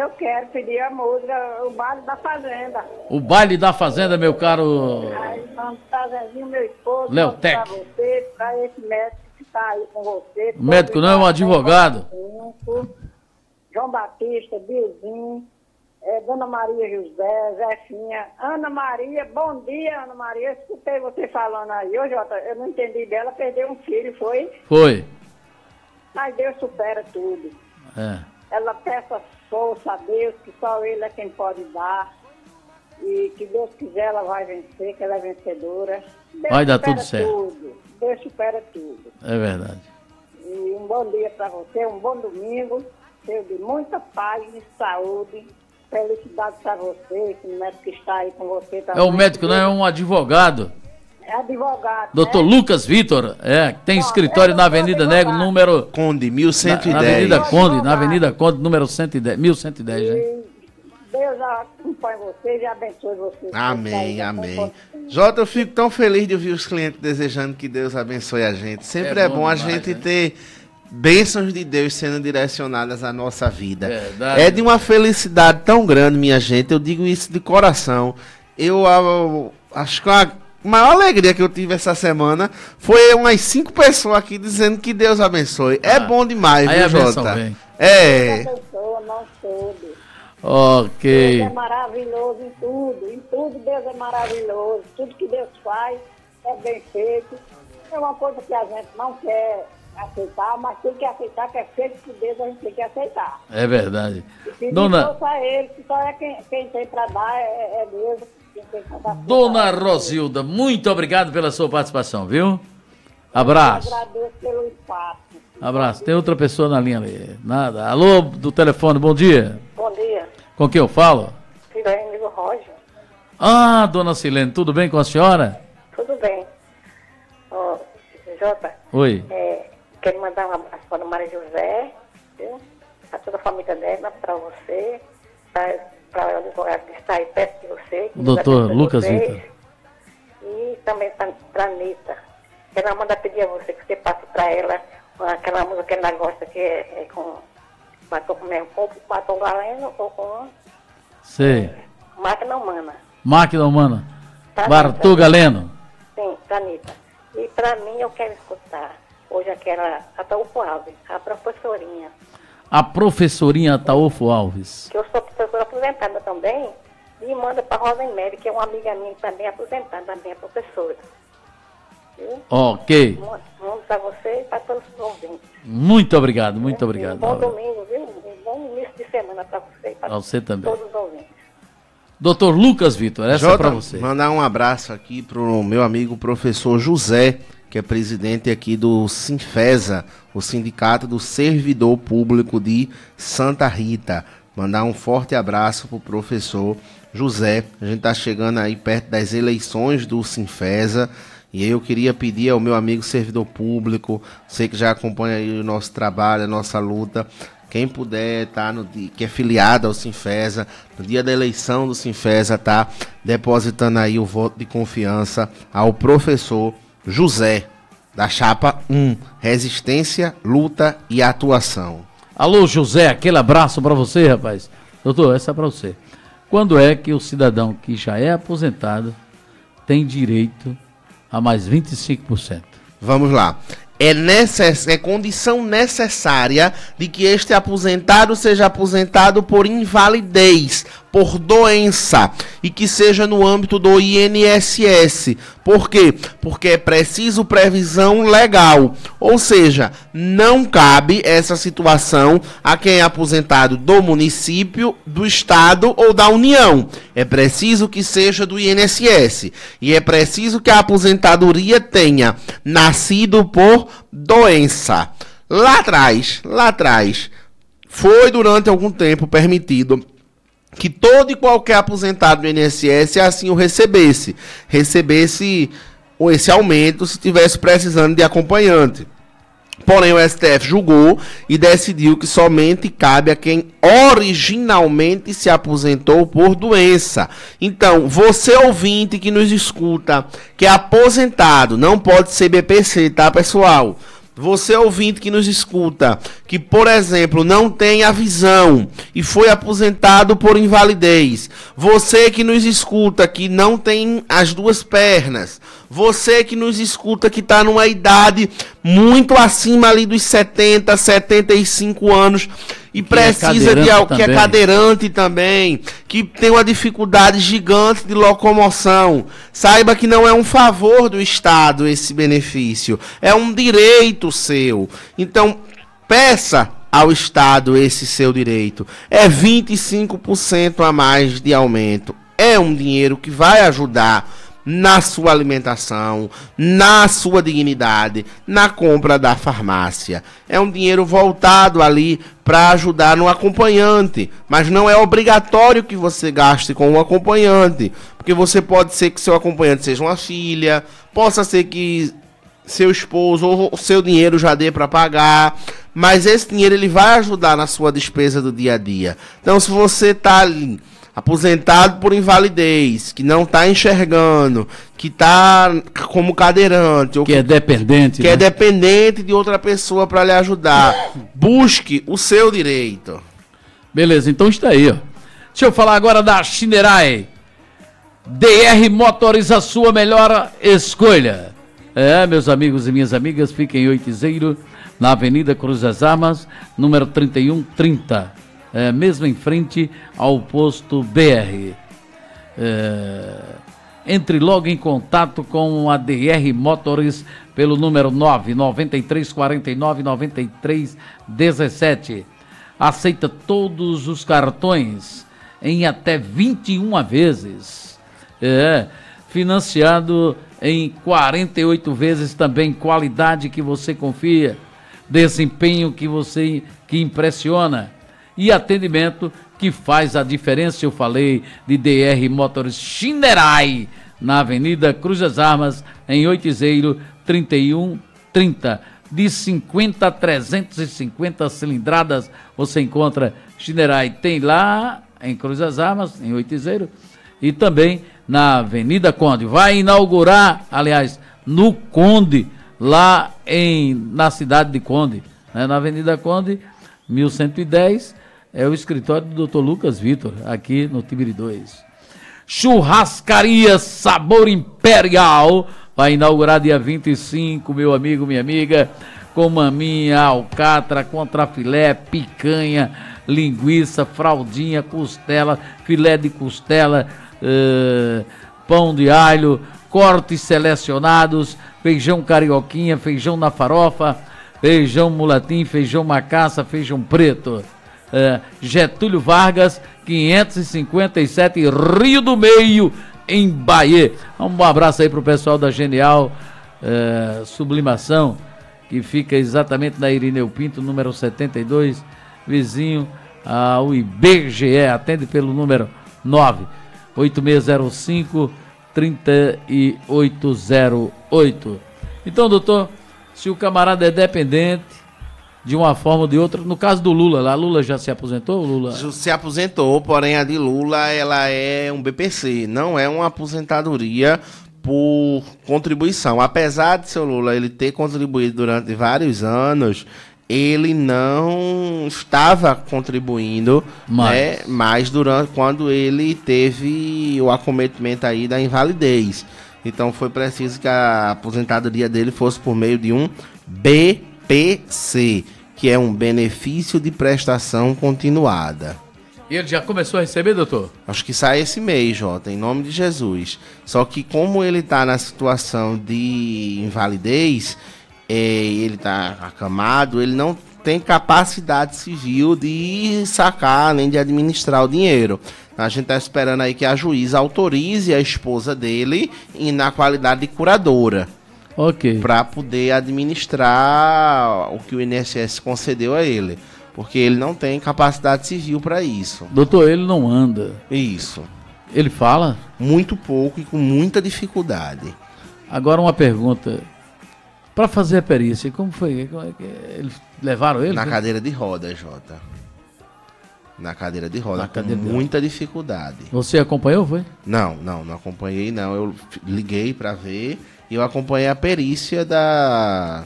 Eu quero pedir a música, o Baile da Fazenda. O Baile da Fazenda, meu caro... Aí, vamos trazer meu esposo, Léo Tec. pra você, pra esse médico que tá aí com você. O médico não é um advogado. João Batista, Bilzinho, Dona Maria José, Zefinha, Ana Maria, bom dia, Ana Maria. Eu escutei você falando aí. Ô, Jota, eu não entendi dela, perdeu um filho, foi? Foi. Mas Deus supera tudo. É. Ela peça força a Deus, que só Ele é quem pode dar. E que Deus quiser, ela vai vencer, que ela é vencedora. Deus Vai dar tudo supera certo. Tudo. Deus supera tudo. É verdade. E um bom dia para você, um bom domingo, cheio de muita paz e saúde. Felicidade para você, esse médico que está aí com você também. É um médico, não é um advogado. É advogado, Doutor né? Lucas Vitor, tem escritório na Avenida Negro, número... Conde, 1110. Na Avenida Conde, número 110, 1110, né? E Deus acompanhe vocês e abençoe vocês. Amém, amém. Jota, eu fico tão feliz de ouvir os clientes desejando que Deus abençoe a gente. Sempre é bom a demais, gente né? ter bênçãos de Deus sendo direcionadas à nossa vida. Verdade. É de uma felicidade tão grande, minha gente. Eu digo isso de coração. Eu acho que a maior alegria que eu tive essa semana foi umas 5 pessoas aqui dizendo que Deus abençoe. É bom demais, aí viu, a benção Jota? vem. É. Deus abençoe nós todos. Ok. Deus é maravilhoso em tudo Deus é maravilhoso. Tudo que Deus faz é bem feito. É uma coisa que a gente não quer aceitar, mas tem que aceitar que é feito por Deus, a gente tem que aceitar. É verdade. E pedir Dona, força a Ele, que só é quem tem para dar, é Deus. Quem tem pra dar Dona força a Ele. Rosilda, muito obrigado pela sua participação, viu? Abraço. Eu agradeço pelo espaço. Abraço. Tem outra pessoa na linha ali. Nada. Alô, do telefone, bom dia. Bom dia, Com quem eu falo? Silene do Roger. Ah, dona Silene, tudo bem com a senhora? Tudo bem. Ó, Jota, Oi. quero mandar um abraço para a Maria José, viu? Para toda a família dela, para você, para o advogado que está aí perto de você. O doutor que Lucas vocês, Vitor. E também para a Anitta. Quero mandar pedir a você que você passe para ela aquela música que ela gosta, que é com batom galeno ou com Sei. máquina humana. Máquina humana. Tá Bartô bem, Galeno. Sim, para a Anitta. E para mim eu quero escutar hoje aquela Ataúfo Alves, a professorinha. A professorinha Ataúfo Alves. Que eu sou professora aposentada também, e manda para Rosemary, que é uma amiga minha que também é aposentada, também é professora. Viu? Ok. Mando para você e para todos os ouvintes. Muito obrigado, muito obrigado. Um bom domingo, viu? Um bom início de semana para você e para Pra você também. todos os ouvintes. Doutor Lucas Vitor, essa é Jota, pra você. mandar um abraço aqui pro meu amigo professor José, que é presidente aqui do Sinfesa, o Sindicato do Servidor Público de Santa Rita. Mandar um forte abraço pro professor José. A gente tá chegando aí perto das eleições do Sinfesa. E eu queria pedir ao meu amigo servidor público, você que já acompanha aí o nosso trabalho, a nossa luta, quem puder tá que é filiado ao Sinfesa, no dia da eleição do Sinfesa, tá depositando aí o voto de confiança ao professor José, da chapa 1, Resistência, Luta e Atuação. Alô, José, aquele abraço pra você, rapaz. Doutor, essa é pra você. Quando é que o cidadão que já é aposentado tem direito a mais 25%? Vamos lá. É condição necessária de que este aposentado seja aposentado por invalidez, por doença, e que seja no âmbito do INSS. Por quê? Porque é preciso previsão legal. Ou seja, não cabe essa situação a quem é aposentado do município, do estado ou da União. É preciso que seja do INSS. E é preciso que a aposentadoria tenha nascido por doença. Lá atrás, foi durante algum tempo permitido que todo e qualquer aposentado do INSS assim o recebesse esse aumento se estivesse precisando de acompanhante. Porém, o STF julgou e decidiu que somente cabe a quem originalmente se aposentou por doença. Então, você ouvinte que nos escuta, que é aposentado, não pode ser BPC, tá, pessoal? Você ouvinte que nos escuta, que, por exemplo, não tem a visão e foi aposentado por invalidez. Você que nos escuta, que não tem as duas pernas. Você que nos escuta, que está numa idade muito acima ali dos 70, 75 anos e precisa de algo que é cadeirante também, que tem uma dificuldade gigante de locomoção. Saiba que não é um favor do Estado esse benefício, é um direito seu. Então, peça ao Estado esse seu direito. É 25% a mais de aumento. É um dinheiro que vai ajudar na sua alimentação, na sua dignidade, na compra da farmácia. É um dinheiro voltado ali para ajudar no acompanhante, mas não é obrigatório que você gaste com um acompanhante, porque você pode ser que seu acompanhante seja uma filha, possa ser que seu esposo ou seu dinheiro já dê para pagar, mas esse dinheiro ele vai ajudar na sua despesa do dia a dia. Então, se você está ali aposentado por invalidez, que não está enxergando, que está como cadeirante, ou que é dependente, que é dependente de outra pessoa para lhe ajudar, busque o seu direito. Beleza, então está aí, ó. Deixa eu falar agora da Shinerai. DR Motors, a sua melhor escolha. Meus amigos e minhas amigas, fiquem em Oitizeiro, na Avenida Cruz das Armas, número 3130. Mesmo em frente ao posto BR. Entre logo em contato com a DR Motors pelo número 993499317. Aceita todos os cartões em até 21 vezes. Financiado em 48 vezes também. Qualidade que você confia, desempenho que impressiona e atendimento que faz a diferença. Eu falei de DR Motors Shinerai, na Avenida Cruz das Armas, em Oitizeiro, 3130. De 50 a 350 cilindradas, você encontra Shinerai. Tem lá em Cruz das Armas, em Oitizeiro, e também na Avenida Conde. Vai inaugurar, aliás, no Conde, lá na cidade de Conde, né? Na Avenida Conde, 1110, é o escritório do Dr. Lucas Vitor, aqui no Tibiri 2. Churrascaria Sabor Imperial vai inaugurar dia 25, meu amigo, minha amiga, com maminha, alcatra, contrafilé, picanha, linguiça, fraldinha, costela, filé de costela, pão de alho, cortes selecionados, feijão carioquinha, feijão na farofa, feijão mulatim, feijão macaça, feijão preto. Getúlio Vargas, 557, Rio do Meio, em Bahia. Um abraço aí pro pessoal da Genial Sublimação, que fica exatamente na Irineu Pinto, número 72, vizinho ao IBGE. Atende pelo número 98605-3808. Então, doutor, se o camarada é dependente de uma forma ou de outra, no caso do Lula lá, Lula já se aposentou? Lula se aposentou, porém a de Lula, ela é um BPC, não é uma aposentadoria por contribuição. Apesar de seu Lula ele ter contribuído durante vários anos, ele não estava contribuindo, mais durante quando ele teve o acometimento aí da invalidez. Então foi preciso que a aposentadoria dele fosse por meio de um BPC, que é um benefício de prestação continuada. E ele já começou a receber, doutor? Acho que sai esse mês, Jota, em nome de Jesus. Só que como ele está na situação de invalidez, ele está acamado, ele não tem capacidade civil de sacar nem de administrar o dinheiro. A gente está esperando aí que a juíza autorize a esposa dele na qualidade de curadora. Ok. Para poder administrar o que o INSS concedeu a ele. Porque ele não tem capacidade civil para isso. Doutor, ele não anda. Isso. Ele fala? Muito pouco e com muita dificuldade. Agora uma pergunta. Para fazer a perícia, como foi? Eles levaram ele? Na cadeira de roda, Jota. Na cadeira de roda, com muita dificuldade. Você acompanhou, foi? Não acompanhei não. Eu liguei para ver e eu acompanhei a perícia da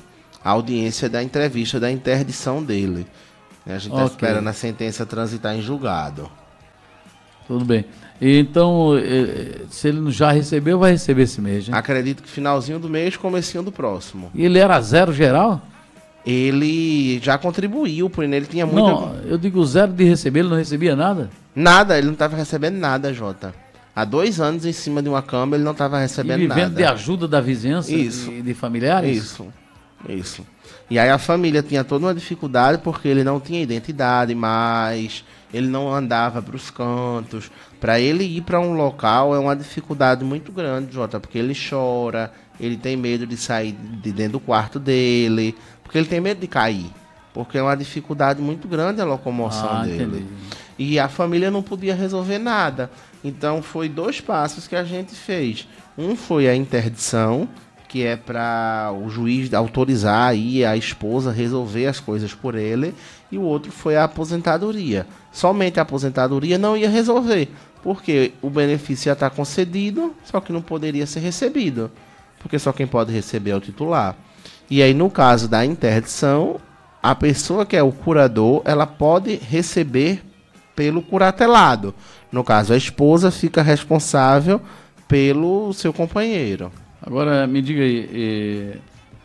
a audiência da entrevista da interdição dele. A gente está esperando a sentença transitar em julgado. Tudo bem. Então, se ele já recebeu, vai receber esse mês, né? Acredito que finalzinho do mês, comecinho do próximo. E ele era zero geral? Ele já contribuiu, porque ele tinha muito... Não, eu digo zero de receber, ele não recebia nada? Nada, ele não estava recebendo nada, Jota. Há 2 anos em cima de uma cama, ele não estava recebendo nada. E vivendo de ajuda da vizinhança Isso. e de familiares? Isso. E aí a família tinha toda uma dificuldade porque ele não tinha identidade mais, ele não andava para os cantos. Para ele ir para um local é uma dificuldade muito grande, Jota, porque ele chora, ele tem medo de sair de dentro do quarto dele, porque ele tem medo de cair, porque é uma dificuldade muito grande a locomoção dele. Entendi. E a família não podia resolver nada. Então foi 2 passos que a gente fez. Um foi a interdição, que é para o juiz autorizar aí a esposa resolver as coisas por ele, e o outro foi a aposentadoria. Somente a aposentadoria não ia resolver, porque o benefício ia estar concedido, só que não poderia ser recebido, porque só quem pode receber é o titular. E aí, no caso da interdição, a pessoa que é o curador, ela pode receber pelo curatelado. No caso, a esposa fica responsável pelo seu companheiro. Agora, me diga aí,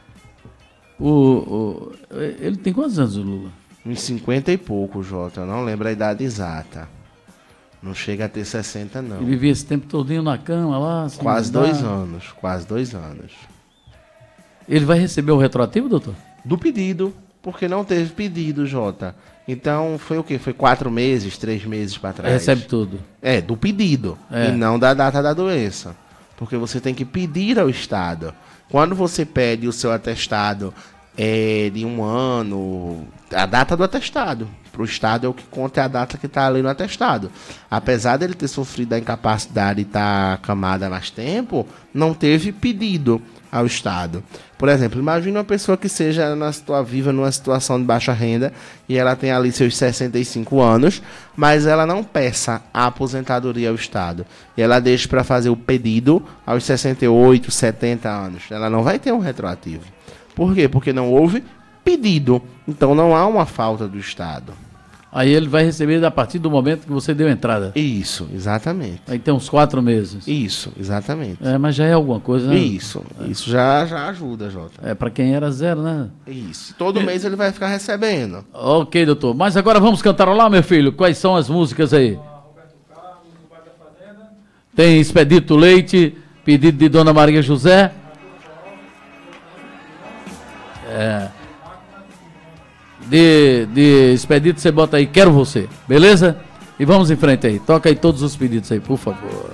ele tem quantos anos, o Lula? Uns 50 e pouco, Jota. Eu não lembro a idade exata. Não chega a ter 60, não. Ele vivia esse tempo todinho na cama lá? Quase 2 anos. Quase 2 anos. Ele vai receber o retroativo, doutor? Do pedido, porque não teve pedido, Jota. Então, foi o quê? Foi 4 meses, 3 meses para trás. Recebe tudo. Do pedido. E não da data da doença. Porque você tem que pedir ao Estado. Quando você pede o seu atestado de 1 ano, a data do atestado. Para o Estado é o que conta, é a data que está ali no atestado. Apesar dele ter sofrido a incapacidade de estar acamado há mais tempo, não teve pedido ao Estado. Por exemplo, imagine uma pessoa que seja viva numa situação de baixa renda e ela tem ali seus 65 anos, mas ela não peça a aposentadoria ao Estado. E ela deixa para fazer o pedido aos 68, 70 anos. Ela não vai ter um retroativo. Por quê? Porque não houve pedido. Então não há uma falta do Estado. Aí ele vai receber a partir do momento que você deu entrada. Isso, exatamente. Aí tem uns 4 meses. Isso, exatamente. Mas já é alguma coisa, né? Isso já ajuda, Jota. Para quem era zero, né? Isso. Todo mês ele vai ficar recebendo. Ok, doutor. Mas agora vamos cantarolar, meu filho. Quais são as músicas aí? Tem Expedito Leite, pedido de Dona Maria José. De Expedito, você bota aí, quero você, beleza? E vamos em frente aí, toca aí todos os pedidos aí, por favor.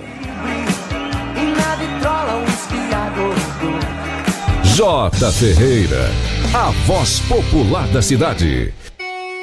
J. Ferreira, a voz popular da cidade.